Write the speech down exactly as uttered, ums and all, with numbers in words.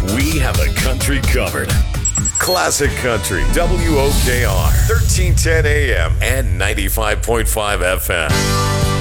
We have the country covered. Classic Country, W O K R, thirteen ten A M and ninety-five point five F M.